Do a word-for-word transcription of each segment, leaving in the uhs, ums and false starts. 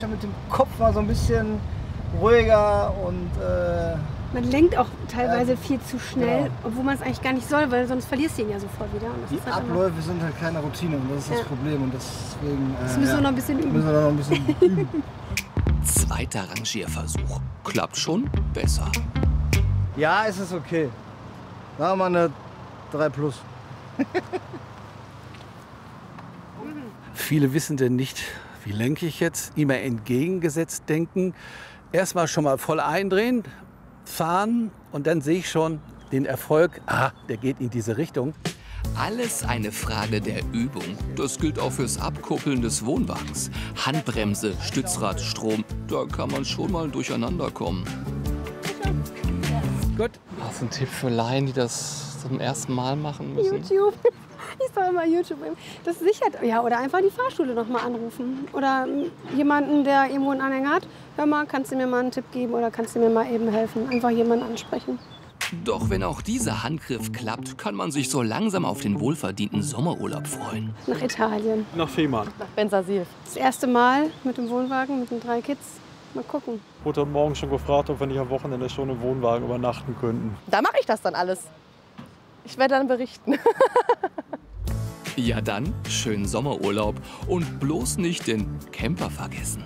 Mit dem Kopf war so ein bisschen ruhiger und äh, man lenkt auch teilweise äh, viel zu schnell, genau. Obwohl man es eigentlich gar nicht soll, weil sonst verlierst du ihn ja sofort wieder. Und das die ist halt Abläufe immer... sind halt keine Routine und das ist ja. das Problem und deswegen. Äh, das müssen ja, wir noch ein bisschen üben. Müssen wir noch ein bisschen üben. Zweiter Rangierversuch. Klappt schon besser. Ja, es ist okay. Machen wir mal eine drei plus. Viele wissen denn nicht, wie lenke ich jetzt, immer entgegengesetzt denken. Erstmal schon mal voll eindrehen, fahren und dann sehe ich schon den Erfolg, ah, der geht in diese Richtung. Alles eine Frage der Übung. Das gilt auch fürs Abkuppeln des Wohnwagens. Handbremse, Stützrad, Strom, da kann man schon mal durcheinander kommen. Gut. Hast du einen Tipp für Laien, die das zum ersten Mal machen müssen? YouTube. Ich sage immer YouTube. Das sichert. Ja, oder einfach die Fahrschule noch mal anrufen. Oder jemanden, der irgendwo einen Anhänger hat. Hör mal, kannst du mir mal einen Tipp geben oder kannst du mir mal eben helfen? Einfach jemanden ansprechen. Doch wenn auch dieser Handgriff klappt, kann man sich so langsam auf den wohlverdienten Sommerurlaub freuen. Nach Italien. Nach Fehmarn. Nach Bensersiel. Das erste Mal mit dem Wohnwagen, mit den drei Kids. Mal gucken. Ich wurde heute Morgen schon gefragt, ob wir nicht am Wochenende schon im Wohnwagen übernachten könnten. Da mache ich das dann alles. Ich werde dann berichten. Ja dann, schönen Sommerurlaub und bloß nicht den Camper vergessen.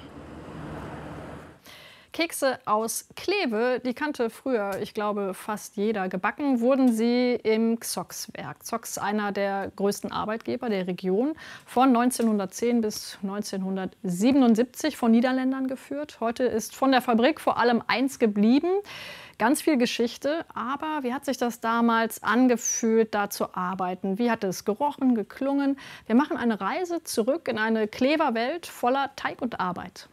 Kekse aus Kleve, die kannte früher, ich glaube, fast jeder. Gebacken wurden sie im Xox-Werk. Xox, einer der größten Arbeitgeber der Region, von neunzehnhundertzehn bis neunzehnhundertsiebenundsiebzig von Niederländern geführt. Heute ist von der Fabrik vor allem eins geblieben. Ganz viel Geschichte, aber wie hat sich das damals angefühlt, da zu arbeiten? Wie hat es gerochen, geklungen? Wir machen eine Reise zurück in eine Klever-Welt voller Teig und Arbeit.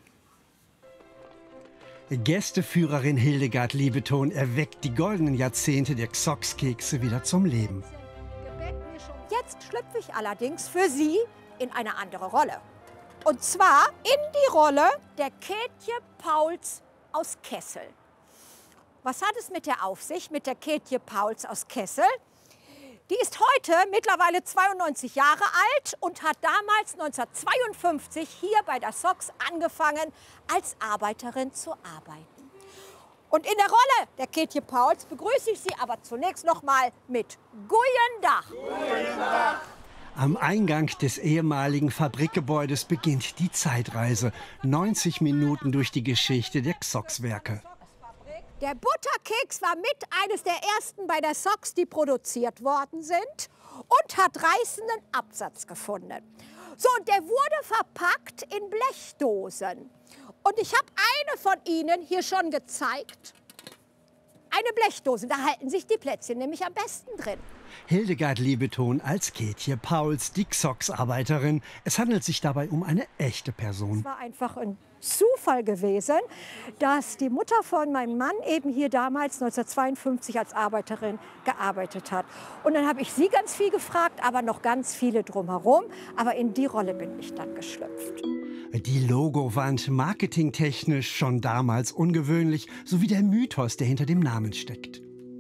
Gästeführerin Hildegard Liebeton erweckt die goldenen Jahrzehnte der Xox-Kekse wieder zum Leben. Jetzt schlüpfe ich allerdings für Sie in eine andere Rolle. Und zwar in die Rolle der Kätje Pauls aus Kessel. Was hat es mit der auf sich, mit der Kätje Pauls aus Kessel? Die ist heute mittlerweile zweiundneunzig Jahre alt und hat damals neunzehnhundertzweiundfünfzig hier bei der Xox angefangen, als Arbeiterin zu arbeiten. Und in der Rolle der Kätje Pauls begrüße ich Sie aber zunächst noch mal mit Goeien Dach. Goeien Dach. Am Eingang des ehemaligen Fabrikgebäudes beginnt die Zeitreise. neunzig Minuten durch die Geschichte der Xox-Werke. Der Butterkeks war mit eines der ersten bei der Xox, die produziert worden sind und hat reißenden Absatz gefunden. So, und der wurde verpackt in Blechdosen. Und ich habe eine von Ihnen hier schon gezeigt. Eine Blechdose, da halten sich die Plätzchen nämlich am besten drin. Hildegard Liebeton als Kätje Pauls, die Xox-Arbeiterin. Es handelt sich dabei um eine echte Person. Es war einfach ein Zufall gewesen, dass die Mutter von meinem Mann eben hier damals neunzehnhundertzweiundfünfzig als Arbeiterin gearbeitet hat. Und dann habe ich sie ganz viel gefragt, aber noch ganz viele drumherum. Aber in die Rolle bin ich dann geschlüpft. Die Logowand, marketingtechnisch schon damals ungewöhnlich, sowie der Mythos, der hinter dem Namen steckt.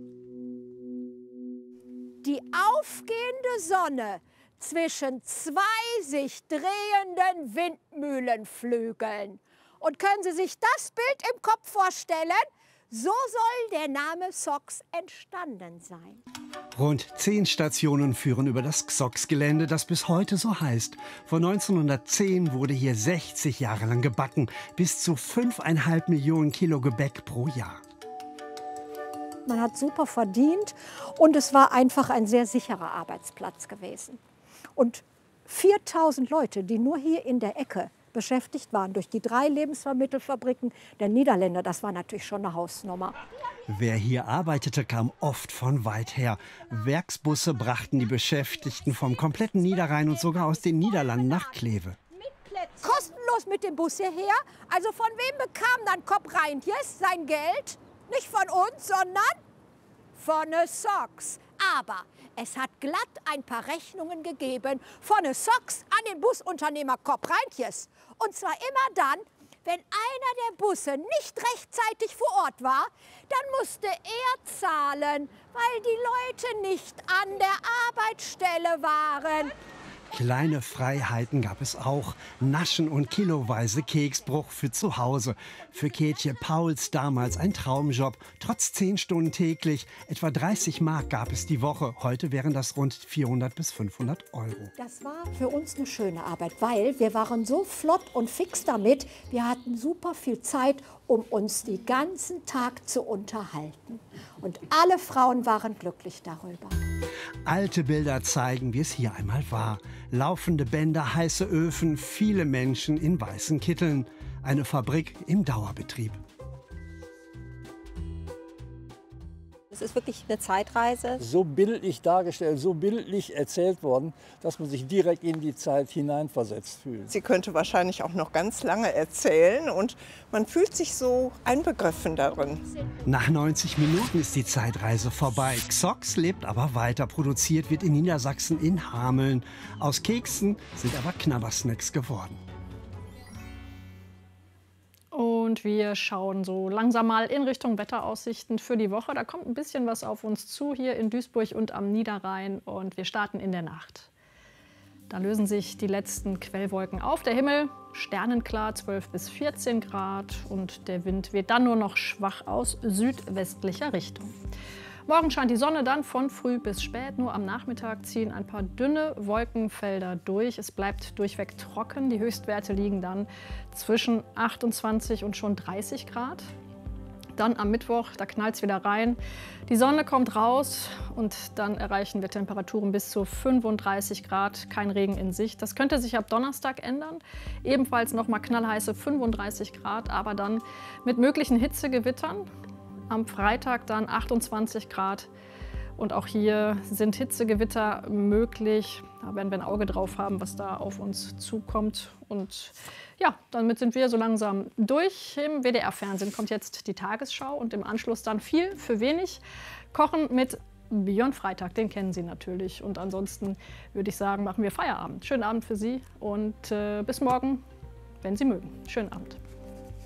Die aufgehende Sonne zwischen zwei sich drehenden Windmühlenflügeln. Und können Sie sich das Bild im Kopf vorstellen? So soll der Name Xox entstanden sein. Rund zehn Stationen führen über das Xox-Gelände, das bis heute so heißt. Von neunzehnhundertzehn wurde hier sechzig Jahre lang gebacken, bis zu fünfeinhalb Millionen Kilo Gebäck pro Jahr. Man hat super verdient und es war einfach ein sehr sicherer Arbeitsplatz gewesen. Und viertausend Leute, die nur hier in der Ecke beschäftigt waren, durch die drei Lebensmittelfabriken der Niederländer, das war natürlich schon eine Hausnummer. Wer hier arbeitete, kam oft von weit her. Werksbusse brachten die Beschäftigten vom kompletten Niederrhein und sogar aus den Niederlanden nach Kleve. Kostenlos mit dem Bus hierher. Also von wem bekam dann Kopp Reintjes sein Geld? Nicht von uns, sondern von der Xox. Aber es hat glatt ein paar Rechnungen gegeben von der Xox an den Busunternehmer Kopp Reintjes. Und zwar immer dann, wenn einer der Busse nicht rechtzeitig vor Ort war, dann musste er zahlen, weil die Leute nicht an der Arbeitsstelle waren. Kleine Freiheiten gab es auch. Naschen und kiloweise Keksbruch für zu Hause. Für Kätje Pauls damals ein Traumjob. Trotz zehn Stunden täglich. Etwa dreißig Mark gab es die Woche. Heute wären das rund vierhundert bis fünfhundert Euro. Das war für uns eine schöne Arbeit, weil wir waren so flott und fix damit. Wir hatten super viel Zeit, um uns den ganzen Tag zu unterhalten. Und alle Frauen waren glücklich darüber. Alte Bilder zeigen, wie es hier einmal war. Laufende Bänder, heiße Öfen, viele Menschen in weißen Kitteln. Eine Fabrik im Dauerbetrieb. Es ist wirklich eine Zeitreise. So bildlich dargestellt, so bildlich erzählt worden, dass man sich direkt in die Zeit hineinversetzt fühlt. Sie könnte wahrscheinlich auch noch ganz lange erzählen und man fühlt sich so einbegriffen darin. Nach neunzig Minuten ist die Zeitreise vorbei. Xox lebt aber weiter. Produziert wird in Niedersachsen in Hameln. Aus Keksen sind aber Knabbersnacks geworden. Und wir schauen so langsam mal in Richtung Wetteraussichten für die Woche. Da kommt ein bisschen was auf uns zu hier in Duisburg und am Niederrhein. Und wir starten in der Nacht. Da lösen sich die letzten Quellwolken auf. Der Himmel sternenklar, zwölf bis vierzehn Grad. Und der Wind weht dann nur noch schwach aus südwestlicher Richtung. Morgen scheint die Sonne dann von früh bis spät. Nur am Nachmittag ziehen ein paar dünne Wolkenfelder durch. Es bleibt durchweg trocken. Die Höchstwerte liegen dann zwischen achtundzwanzig und schon dreißig Grad. Dann am Mittwoch, da knallt es wieder rein. Die Sonne kommt raus und dann erreichen wir Temperaturen bis zu fünfunddreißig Grad. Kein Regen in Sicht. Das könnte sich ab Donnerstag ändern. Ebenfalls noch mal knallheiße fünfunddreißig Grad, aber dann mit möglichen Hitzegewittern. Am Freitag dann achtundzwanzig Grad und auch hier sind Hitzegewitter möglich. Da werden wir ein Auge drauf haben, was da auf uns zukommt. Und ja, damit sind wir so langsam durch. Im W D R-Fernsehen kommt jetzt die Tagesschau und im Anschluss dann viel für wenig. Kochen mit Björn Freitag, den kennen Sie natürlich. Und ansonsten würde ich sagen, machen wir Feierabend. Schönen Abend für Sie und äh, bis morgen, wenn Sie mögen. Schönen Abend.